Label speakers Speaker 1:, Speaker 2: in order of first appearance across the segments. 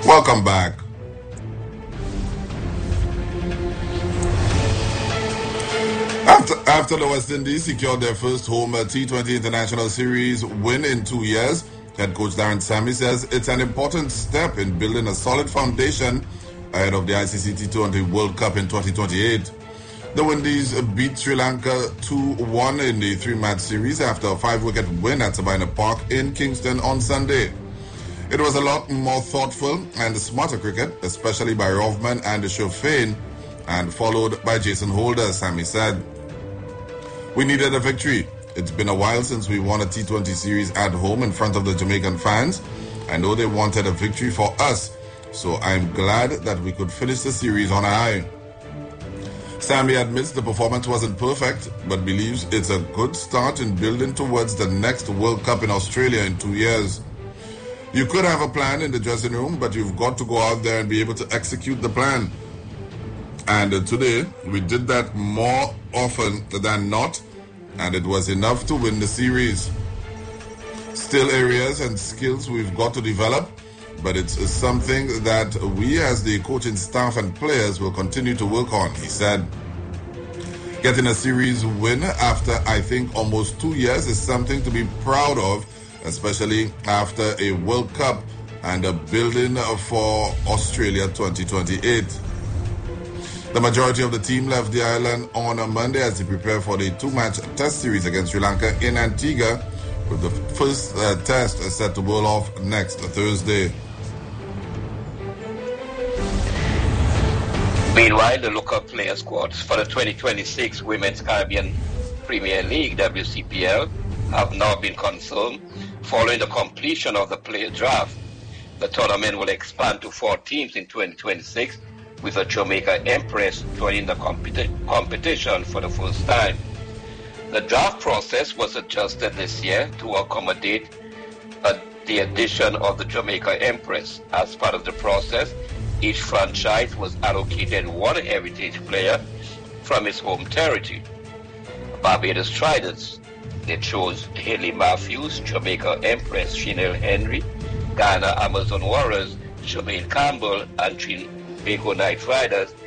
Speaker 1: Welcome back. After the West Indies secured their first home T20 International Series win in 2 years, head coach Darren Sammy says it's an important step in building a solid foundation ahead of the ICC T20 World Cup in 2028. The Windies beat Sri Lanka 2-1 in the three-match series after a 5-wicket win at Sabina Park in Kingston on Sunday. It was a lot more thoughtful and smarter cricket, especially by Rovman and Shofane, and followed by Jason Holder, Sammy said. We needed a victory. It's been a while since we won a T20 series at home in front of the Jamaican fans. I know they wanted a victory for us, so I'm glad that we could finish the series on a high. Sammy admits the performance wasn't perfect, but believes it's a good start in building towards the next World Cup in Australia in 2 years. You could have a plan in the dressing room, but you've got to go out there and be able to execute the plan. And today, we did that more often than not, and it was enough to win the series. Still areas and skills we've got to develop, but it's something that we as the coaching staff and players will continue to work on, he said. Getting a series win after, I think, almost 2 years is something to be proud of, especially after a World Cup and a building for Australia 2028. The majority of the team left the island on a Monday as they prepare for the 2-match test series against Sri Lanka in Antigua, with the first test set to roll off next Thursday.
Speaker 2: Meanwhile, the local player squads for the 2026 Women's Caribbean Premier League WCPL have now been confirmed following the completion of the player draft. The tournament will expand to 4 teams in 2026, with a Jamaica Empress joining the competition for the first time. The draft process was adjusted this year to accommodate the addition of the Jamaica Empress. As part of the process, each franchise was allocated 1 heritage player from its home territory. Barbados Tridents, they chose Haley Matthews, Jamaica Empress Chanel Henry, Guyana Amazon Warriors, Jermaine Campbell, and Trinbago Knight Riders,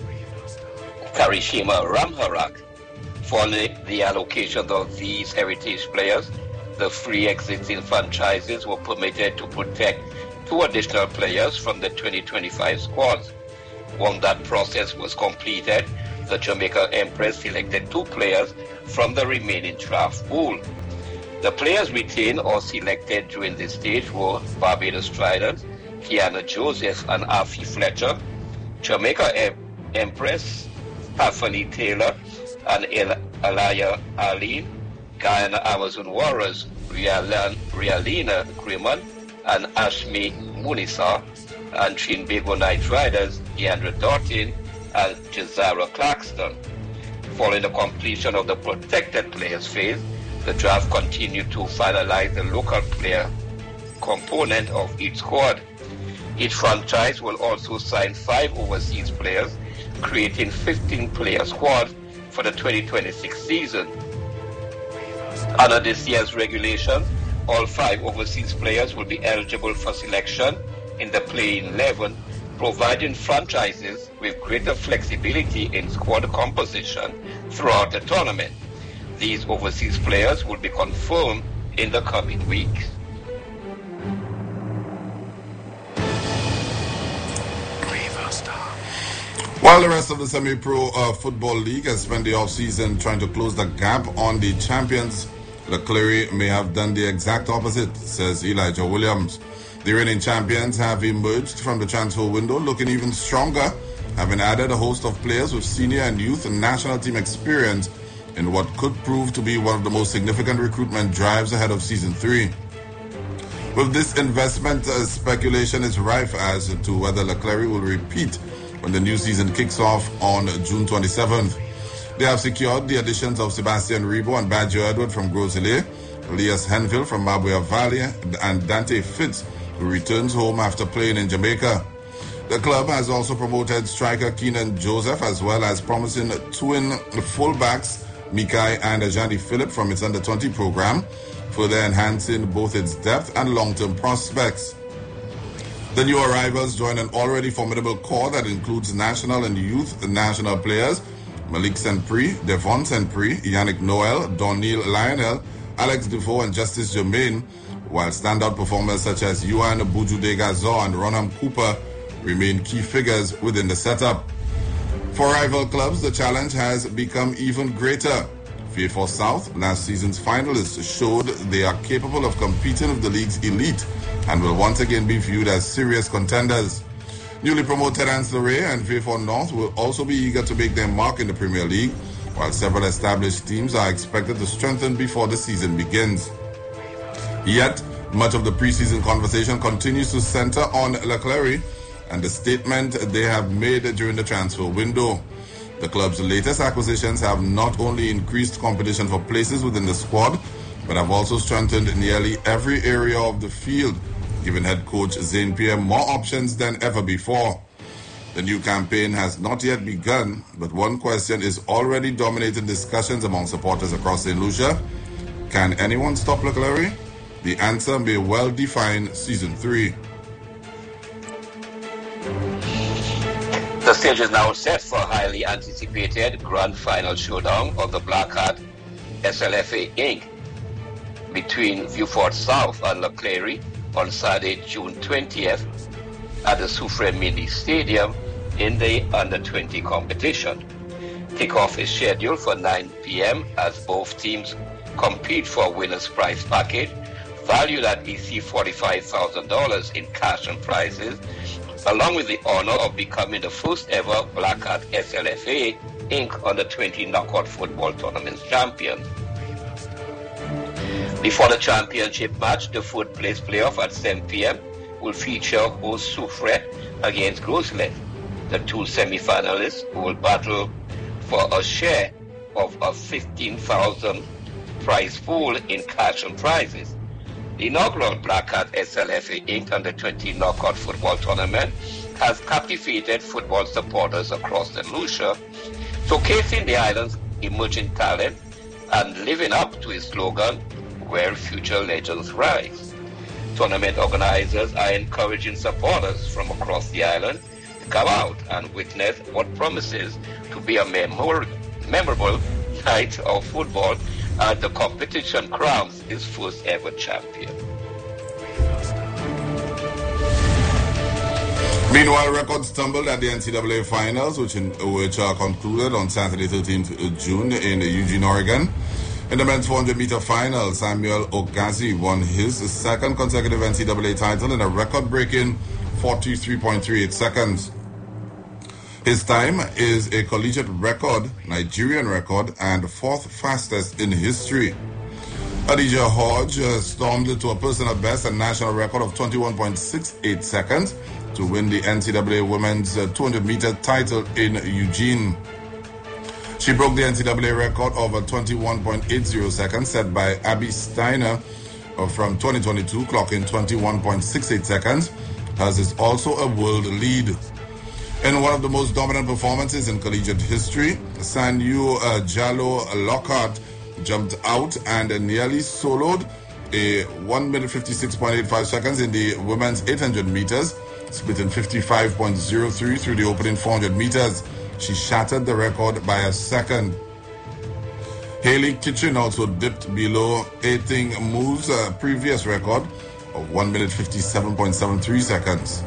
Speaker 2: Karishima Ramharak. Following the allocation of these heritage players, the 3 existing franchises were permitted to protect 2 additional players from the 2025 squads. Once that process was completed, the Jamaica Empress selected 2 players from the remaining draft pool. The players retained or selected during this stage were Barbados Trident, Kiana Joseph and Afi Fletcher, Jamaica Empress, Stephanie Taylor and Alaya Aline, Guyana Amazon Warriors, Rialina Kreman and Ashmi Munisa, and Trinbago Knight Riders, Deandra Doughton and Jazara Claxton. Following the completion of the protected players phase, the draft continued to finalize the local player component of each squad. Each franchise will also sign 5 overseas players, creating 15-player squads for the 2026 season. Under this year's regulation, all 5 overseas players will be eligible for selection in the playing 11, providing franchises with greater flexibility in squad composition throughout the tournament. These overseas players will be confirmed in the coming weeks.
Speaker 1: While the rest of the semi-pro football league has spent the off-season trying to close the gap on the champions, Leclerc may have done the exact opposite, says Elijah Williams. The reigning champions have emerged from the transfer window looking even stronger, having added a host of players with senior and youth and national team experience in what could prove to be one of the most significant recruitment drives ahead of Season 3. With this investment, speculation is rife as to whether Leclerc will repeat when the new season kicks off on June 27th. They have secured the additions of Sebastian Rebo and Badger Edward from Grosile, Elias Henville from Mabuya Valley, and Dante Fitz, who returns home after playing in Jamaica. The club has also promoted striker Keenan Joseph, as well as promising twin fullbacks Mikai and Ajani Phillip from its under-20 program, further enhancing both its depth and long-term prospects. The new arrivals join an already formidable core that includes national and youth national players Malik Saint-Prix, Devon Saint-Prix, Yannick Noel, Donil Lionel, Alex Defoe, and Justice Germain, while standout performers such as Yuan Buju-Degazor and Ronham Cooper remain key figures within the setup. For rival clubs, the challenge has become even greater. Fairforth South, last season's finalists, showed they are capable of competing with the league's elite and will once again be viewed as serious contenders. Newly promoted Anse-Lorraine and Fairforth North will also be eager to make their mark in the Premier League, while several established teams are expected to strengthen before the season begins. Yet, much of the preseason conversation continues to center on Leclerc and the statement they have made during the transfer window. The club's latest acquisitions have not only increased competition for places within the squad, but have also strengthened nearly every area of the field, giving head coach Zane Pierre more options than ever before. The new campaign has not yet begun, but one question is already dominating discussions among supporters across St. Lucia. Can anyone stop Leclerc? The answer may well define Season 3.
Speaker 2: The stage is now set for a highly anticipated grand final showdown of the Blackheart SLFA Inc. between Vieux-Fort South and Leclerc on Saturday, June 20th at the Soufrière Mini Stadium in the Under-20 competition. Kickoff is scheduled for 9 p.m. as both teams compete for a winner's prize package valued at $45,000 in cash and prizes, along with the honor of becoming the first ever Blackheart SLFA Inc. Under-20 knockout football tournament champion. Before the championship match, the fourth place playoff at 7 p.m. will feature host Soufrière against Grosselet, the two semi-finalists who will battle for a share of a $15,000 prize pool in cash and prizes. The inaugural Blackheart SLFA Inc. Under-20 knockout football tournament has captivated football supporters across St. Lucia, showcasing the island's emerging talent and living up to its slogan, "Where future legends rise." Tournament organizers are encouraging supporters from across the island to come out and witness what promises to be a memorable night of football as the competition crowns its first ever champion.
Speaker 1: Meanwhile, records tumbled at the NCAA finals, which concluded on Saturday, 13th June in Eugene, Oregon. In the men's 400-meter final, Samuel Ogazi won his second consecutive NCAA title in a record-breaking 43.38 seconds. His time is a collegiate record, Nigerian record, and fourth fastest in history. Adija Hodge stormed to a personal best and national record of 21.68 seconds to win the NCAA women's 200-meter title in Eugene. She broke the NCAA record of 21.80 seconds set by Abby Steiner from 2022, clocking 21.68 seconds. Hers is also a world lead. In one of the most dominant performances in collegiate history, Sanyu Jallo Lockhart jumped out and nearly soloed a 1 minute 56.85 seconds in the women's 800 meters, splitting 55.03 through the opening 400 meters. She shattered the record by a second. Haley Kitchen also dipped below Ating Moo's previous record of 1 minute 57.73 seconds.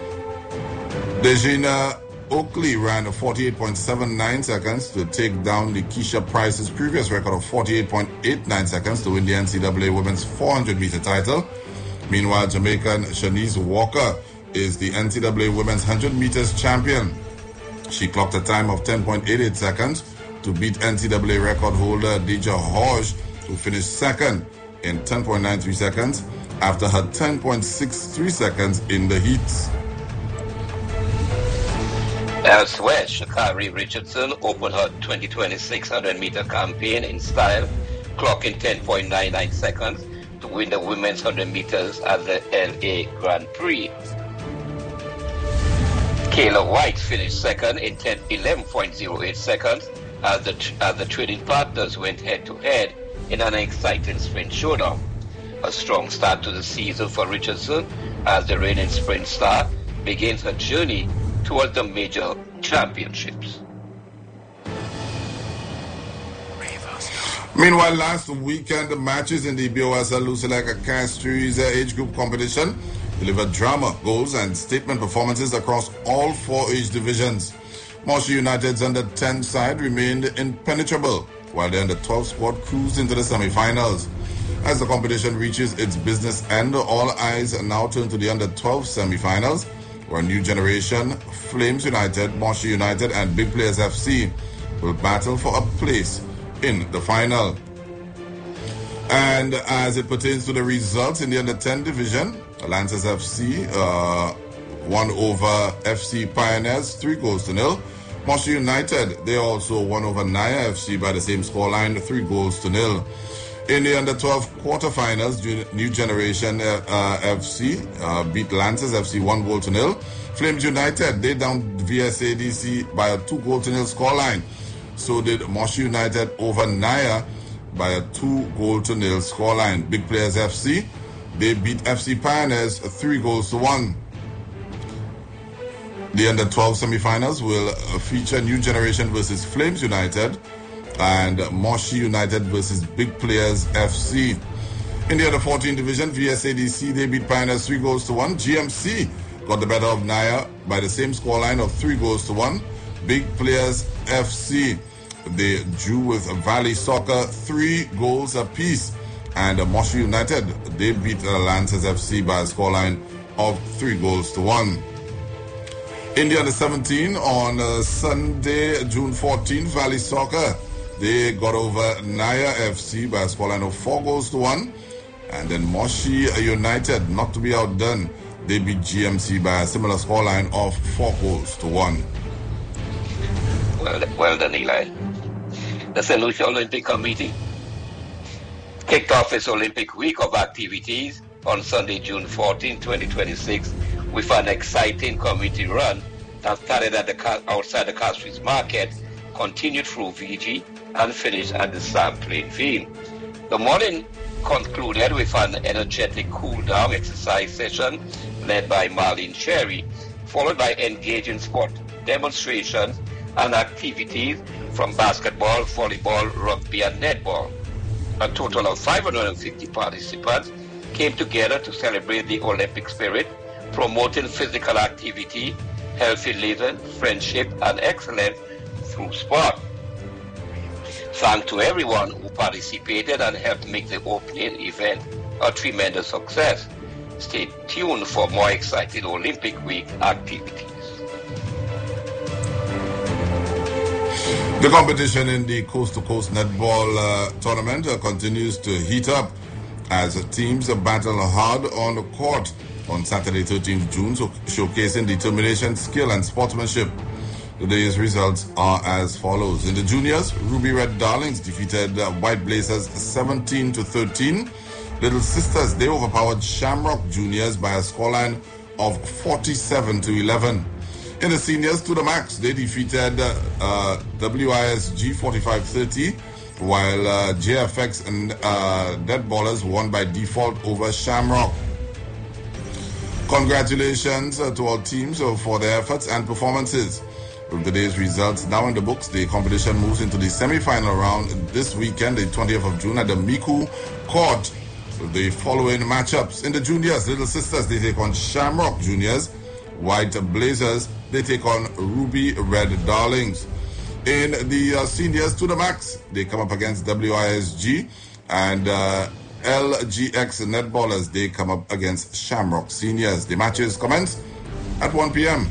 Speaker 1: Dejina Oakley ran 48.79 seconds to take down Keisha Price's previous record of 48.89 seconds to win the NCAA women's 400-meter title. Meanwhile, Jamaican Shanice Walker is the NCAA women's 100 meters champion. She clocked a time of 10.88 seconds to beat NCAA record holder Deja Hodge, who finished second in 10.93 seconds after her 10.63 seconds in the heats.
Speaker 2: Elsewhere, Sha'Carri Richardson opened her 2020 600-meter campaign in style, clocking 10.99 seconds to win the women's 100 meters at the LA Grand Prix. Kayla White finished second in 11.08 seconds as the trading partners went head-to-head in an exciting sprint showdown. A strong start to the season for Richardson as the reigning sprint star begins her journey towards the major championships.
Speaker 1: Meanwhile, last weekend, the matches in the BOSL Lusaleka Castries age group competition delivered drama, goals, and statement performances across all 4 age divisions. Moshi United's under-10 side remained impenetrable, while the under-12 squad cruised into the semi-finals. As the competition reaches its business end, all eyes now turn to the under-12 semi-finals, where New Generation, Flames United, Moshi United, and Big Players FC will battle for a place in the final. And as it pertains to the results in the under-10 division, Lancers FC won over FC Pioneers 3-0. Moshi United, they also won over Naya FC by the same scoreline, 3-0. In the under-12 quarterfinals, New Generation FC beat Lancers FC 1-0. Flames United, they downed VSADC by a 2-0 scoreline. So did Moshi United over Naya by a 2-0 scoreline. Big Players FC, they beat FC Pioneers 3-1. The under-12 semi-finals will feature New Generation versus Flames United and Moshi United versus Big Players FC. In the under-14 division, VSADC, they beat Pioneers 3-1. GMC got the better of Naya by the same scoreline of 3-1. Big Players FC, they drew with Valley Soccer 3 goals apiece. And Moshi United, they beat Lancers FC by a scoreline of 3-1. In the under-17 on Sunday, June 14th, Valley Soccer, they got over Naya FC by a scoreline of 4-1. And then Moshi United, not to be outdone, they beat GMC by a similar scoreline of 4-1.
Speaker 2: Well done, Eli. The St. Lucia Olympic Committee kicked off its Olympic week of activities on Sunday, June 14, 2026, with an exciting community run that started at outside the Castries Market, continued through VG, and finished at the Sam playing field. The morning concluded with an energetic cool-down exercise session led by Marlene Cherry, followed by engaging sport demonstrations and activities from basketball, volleyball, rugby, and netball. A total of 550 participants came together to celebrate the Olympic spirit, promoting physical activity, healthy living, friendship, and excellence through sport. Thanks to everyone who participated and helped make the opening event a tremendous success. Stay tuned for more exciting Olympic Week activities.
Speaker 1: The competition in the coast-to-coast netball tournament continues to heat up as teams battle hard on the court on Saturday, 13th June, showcasing determination, skill, and sportsmanship. Today's results are as follows. In the juniors, Ruby Red Darlings defeated White Blazers 17-13. Little Sisters, they overpowered Shamrock Juniors by a scoreline of 47-11. In the seniors, to the max, they defeated WISG 45-30, while JFX and Dead Ballers won by default over Shamrock. Congratulations to all teams for their efforts and performances. With today's results now in the books, the competition moves into the semi-final round this weekend, the 20th of June, at the Miku Court. With the following matchups. In the juniors, Little Sisters, they take on Shamrock Juniors. White Blazers, they take on Ruby Red Darlings. In the seniors, to the max, they come up against WISG, and LGX Netballers, they come up against Shamrock Seniors. The matches commence at 1 p.m.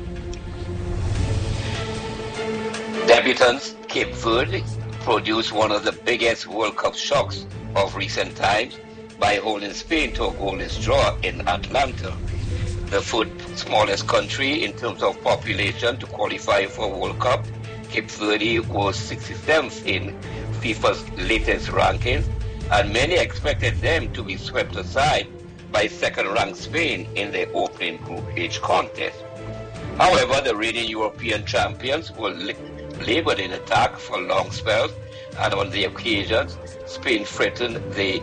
Speaker 2: Debutants Cape Verde produced one of the biggest World Cup shocks of recent times by holding Spain to a goalless draw in Atlanta. The fourth smallest country in terms of population to qualify for World Cup, Cape Verde was 67th in FIFA's latest rankings, and many expected them to be swept aside by second-ranked Spain in their opening Group H contest. However, the reigning European champions were labored in attack for long spells and on the occasions, Spain threatened the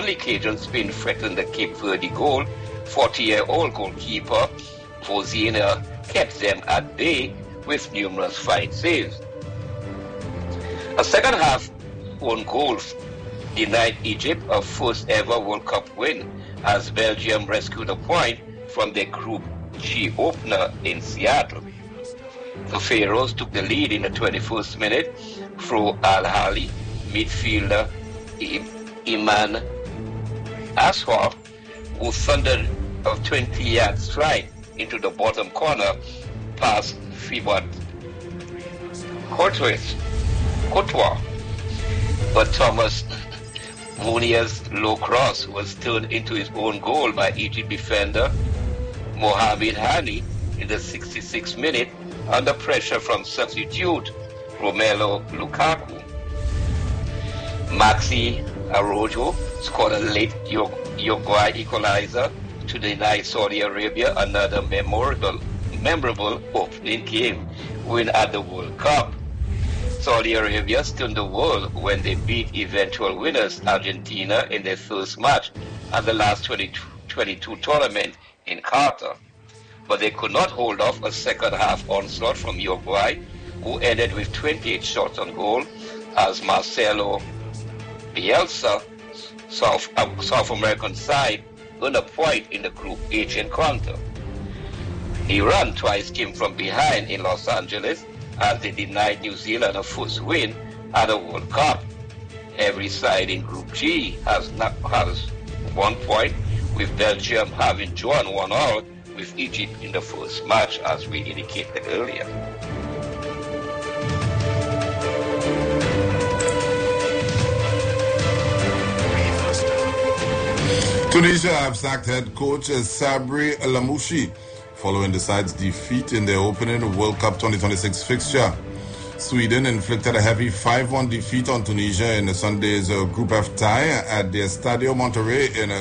Speaker 2: Cape Verde goal. 40-year-old goalkeeper Vozina kept them at bay with numerous fine saves. A second half own goal denied Egypt a first ever World Cup win as Belgium rescued a point from their Group G opener in Seattle. The Pharaohs took the lead in the 21st minute through Al Ahly midfielder Iman Aswar, who thundered a 20-yard strike into the bottom corner past Thibaut Courtois. But Thomas Munia's low cross was turned into his own goal by Egypt defender Mohamed Hani in the 66th minute under pressure from substitute Romelu Lukaku. Maxi Araujo scored a late Uruguay equalizer to deny Saudi Arabia another memorable opening game win at the World Cup. Saudi Arabia stunned the world when they beat eventual winners Argentina in their first match at the last 2022 tournament in Qatar. But they could not hold off a second half onslaught from Uruguay, who ended with 28 shots on goal as Marcelo Bielsa, South American side, earned a point in the Group H encounter. Iran twice came from behind in Los Angeles as they denied New Zealand a first win at the World Cup. Every side in Group G has 1 point, with Belgium having drawn 1-1 with Egypt in the first match, as we indicated earlier.
Speaker 1: Tunisia have sacked head coach Sabri Lamouchi following the side's defeat in their opening World Cup 2026 fixture. Sweden inflicted a heavy 5-1 defeat on Tunisia in Sunday's Group F tie at their Estadio Monterrey in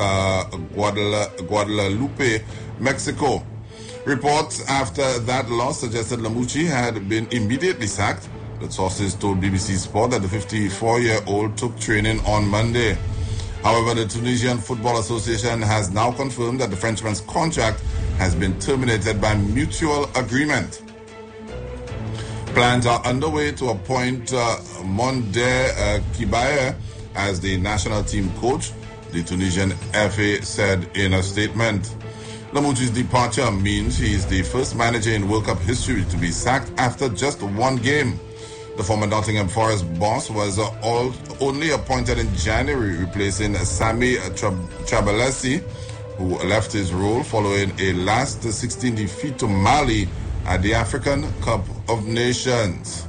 Speaker 1: Guadalupe, Mexico. Reports after that loss suggested Lamouchi had been immediately sacked, but sources told BBC Sport that the 54-year-old took training on Monday. However, the Tunisian Football Association has now confirmed that the Frenchman's contract has been terminated by mutual agreement. Plans are underway to appoint Monder Kibaye as the national team coach, the Tunisian FA said in a statement. Lamouchi's departure means he is the first manager in World Cup history to be sacked after just one game. The former Nottingham Forest boss was only appointed in January, replacing Sami Trabelsi, who left his role following a last 16 defeat to Mali at the African Cup of Nations.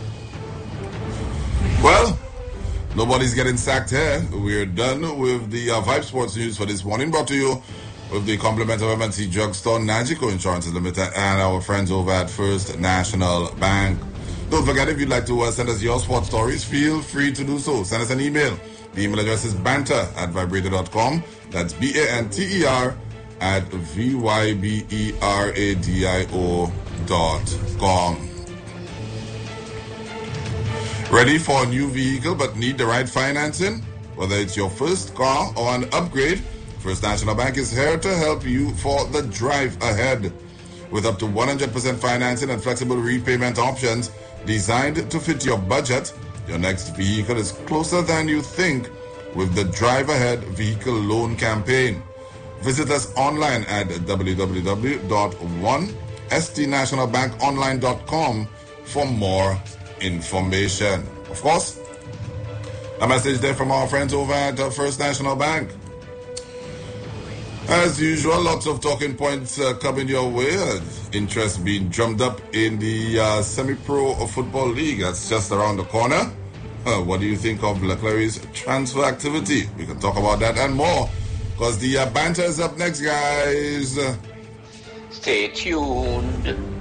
Speaker 1: Well, nobody's getting sacked here. We're done with the Vibe Sports News for this morning, brought to you with the compliment of MNC Drugstore, Nagico Insurances Limited, and our friends over at First National Bank. Don't forget, if you'd like to send us your sports stories, feel free to do so. Send us an email. The email address is banter@vibrator.com. That's BANTER@VYBERADIO.com. Ready for a new vehicle but need the right financing? Whether it's your first car or an upgrade, First National Bank is here to help you for the drive ahead. With up to 100% financing and flexible repayment options designed to fit your budget, your next vehicle is closer than you think with the Drive Ahead Vehicle Loan Campaign. Visit us online at www.1stnationalbankonline.com for more information. Of course, a message there from our friends over at First National Bank. As usual, lots of talking points coming your way. Interest being drummed up in the semi-pro football league that's just around the corner. What do you think of Leclerc's transfer activity? We can talk about that and more, because the banter is up next, guys.
Speaker 2: Stay tuned.